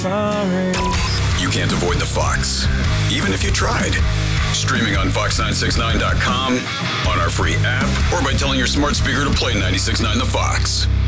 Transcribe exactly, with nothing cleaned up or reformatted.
You can't avoid the Fox, even if you tried. Streaming on fox nine sixty-nine dot com, on our free app, or by telling your smart speaker to play ninety-six point nine The Fox.